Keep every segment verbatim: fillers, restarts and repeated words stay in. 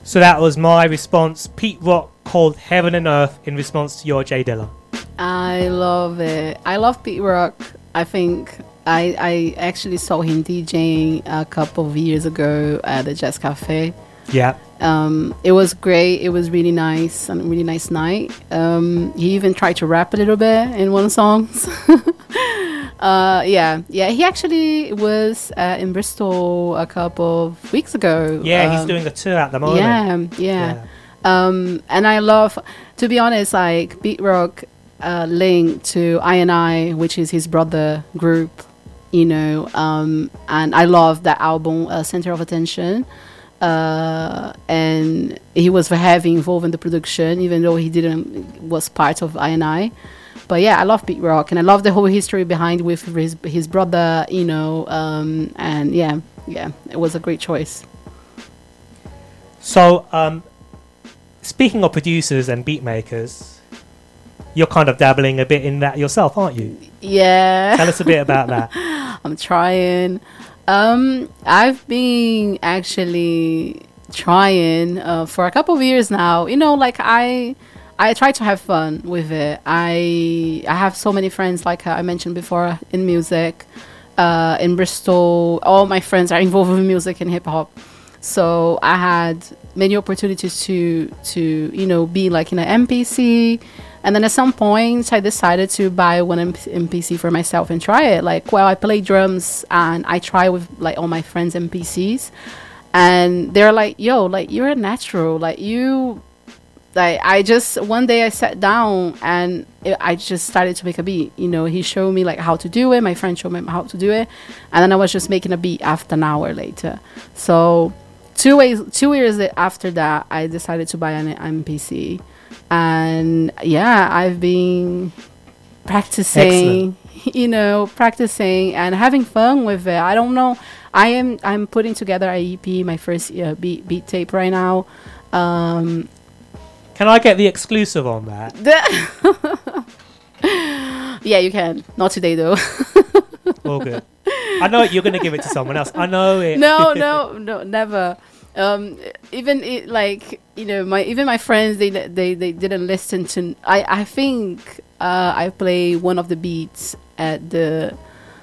So that was my response. Pete Rock called Heaven and Earth in response to your J Dilla. I love it. I love Pete Rock. I think I I actually saw him DJing a couple of years ago at the Jazz Cafe. Yeah. Um, it was great. It was really nice and a really nice night. Um, he even tried to rap a little bit in one song. uh, yeah, yeah. He actually was uh, in Bristol a couple of weeks ago. Yeah, um, he's doing a tour at the moment. Yeah, yeah. yeah. Um, and I love, to be honest, like Pete Rock uh, linked to I and I, which is his brother group, you know. Um, and I love that album, uh, Center of Attention. Uh, and he was heavy involved in the production, even though he didn't was part of I and I. But yeah, I love Pete Rock, and I love the whole history behind with his his brother, you know. Um, and yeah, yeah, it was a great choice. So, um, speaking of producers and beat makers, you're kind of dabbling a bit in that yourself, aren't you? Yeah. Tell us a bit about that. I'm trying. Um, I've been actually trying uh, for a couple of years now. You know, like I, I try to have fun with it. I I have so many friends, like I mentioned before, in music, uh, in Bristol. All my friends are involved with music and hip hop. So I had many opportunities to to you know be like in an M P C. And then at some point, I decided to buy one M P C for myself and try it. Like, well, I play drums and I try with like all my friends' M P Cs, and they're like, "Yo, like you're a natural. Like you, like I just one day I sat down and it, I just started to make a beat. You know, he showed me like how to do it. My friend showed me how to do it, and then I was just making a beat after an hour later. So two ways, two years after that, I decided to buy an M P C. And yeah, I've been practicing, Excellent. you know, practicing and having fun with it. I don't know. I am, I'm putting together a E P, my first uh, beat, beat tape right now. Um, can I get the exclusive on that? Yeah, you can. Not today though. All good. I know you're going to give it to someone else. I know it. No, no, no, never. Um, even it, like you know, my even my friends they they they didn't listen to. I I think uh, I play one of the beats at the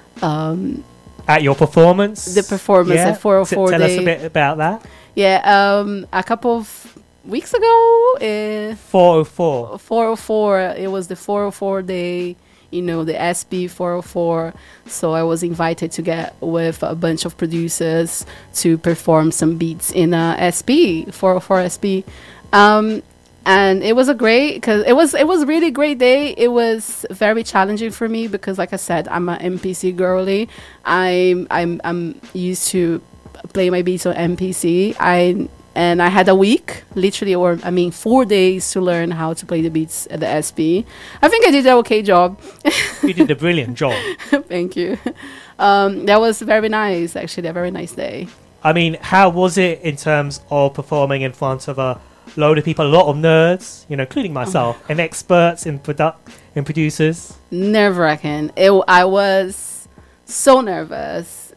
um, at your performance. The performance yeah. at four oh four. Tell day. us a bit about that. Yeah, um, a couple of weeks ago. Uh, four oh four. four oh four. It was the four oh four day. You know, the S B four oh four. So I was invited to get with a bunch of producers to perform some beats in a S B, four oh four S B. Um, and it was a great, because it was, it was really great day. It was very challenging for me because, like I said, I'm an M P C girly. I'm, I'm, I'm used to play my beats on M P C. I And I had a week, literally, or I mean, four days to learn how to play the beats at the S B. I think I did an okay job. You did a brilliant job. Thank you. Um, that was very nice, actually, a very nice day. I mean, how was it in terms of performing in front of a load of people, a lot of nerds, you know, including myself, oh. and experts in product, in producers? Nerve-wracking. It, I was so nervous.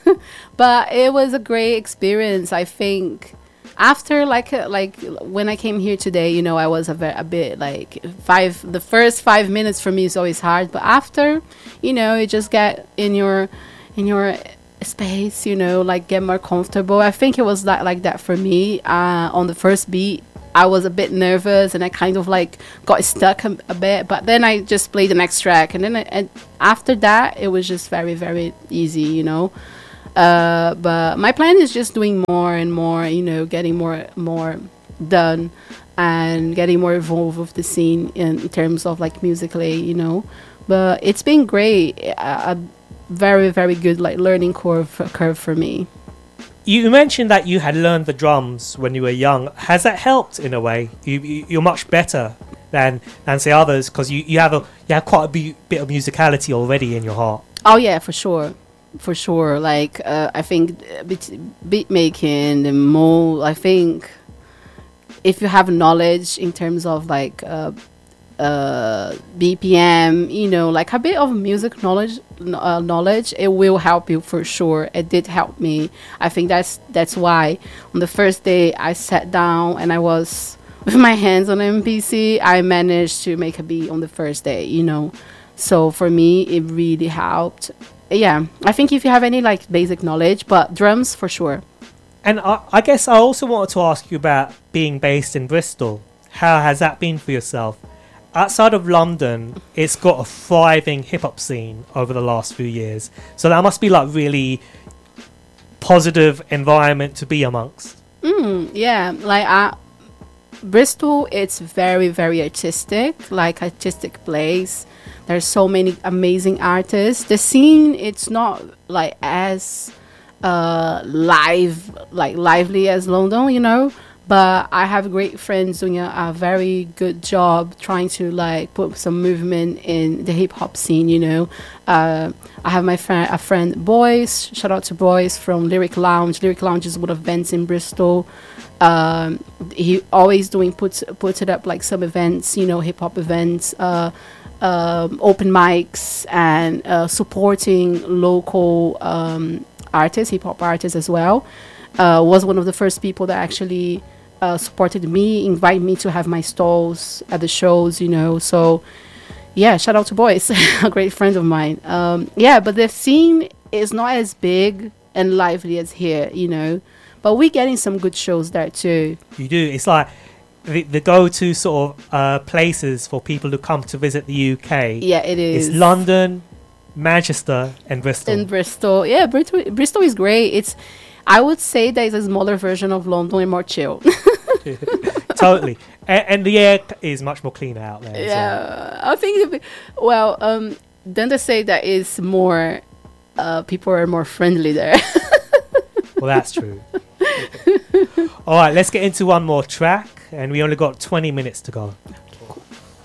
But it was a great experience, I think. After like uh, like when I came here today, you know, I was a, ver- a bit like five. The first five minutes for me is always hard, but after, you know, you just get in your in your space, you know, like get more comfortable. I think it was that like that for me. Uh, on the first beat, I was a bit nervous and I kind of like got stuck a, a bit, but then I just played the next track, and then I, and after that, it was just very very easy, you know. Uh, but my plan is just doing more and more, you know, getting more more done and getting more involved with the scene in, in terms of like musically, you know. But it's been great, a, a very very good like learning curve curve for me. You mentioned that you had learned the drums when you were young. Has that helped in a way? You, you, you're much better than than say others because you, you have a you have quite a b- bit of musicality already in your heart. Oh yeah, for sure. For sure, like uh, I think beat, beat making, the mold. I think if you have knowledge in terms of like uh, uh, B P M, you know, like a bit of music knowledge, uh, knowledge, it will help you for sure. It did help me. I think that's that's why on the first day I sat down and I was with my hands on M P C, I managed to make a beat on the first day, you know. So for me, it really helped. Yeah, I think if you have any like basic knowledge, but drums for sure. And I, I guess I also wanted to ask you about being based in Bristol. How has that been for yourself? Outside of London, it's got a thriving hip-hop scene over the last few years. So that must be like really positive environment to be amongst. Mm, yeah, like uh, Bristol, it's very, very artistic, like artistic place. There's so many amazing artists. The scene, it's not like as uh, live, like lively as London, you know. But I have great friends doing a, a very good job trying to like put some movement in the hip hop scene, you know. Uh, I have my friend, a friend, Boys. Shout out to Boys from Lyric Lounge. Lyric Lounge is one of events in Bristol. Um, he always doing puts puts it up like some events, you know, hip hop events, uh, um, open mics, and uh, supporting local um, artists, hip hop artists as well. Uh, was one of the first people that actually uh, supported me, invited me to have my stalls at the shows, you know. So, yeah, shout out to Boys, a great friend of mine. Um, yeah, but the scene is not as big and lively as here, you know. But we're getting some good shows there too. You do. It's like the, the go-to sort of uh, places for people who come to visit the U K. Yeah, it is. It's London, Manchester, and Bristol. And Bristol. Yeah, Bristol, Bristol is great. It's... I would say that it's a smaller version of London and more chill. Totally. And, and the air is much more cleaner out there. Yeah. Well. I think, it, well, um, then they say that it's more, uh, people are more friendly there. Well, that's true. All right, let's get into one more track. And we only got twenty minutes to go.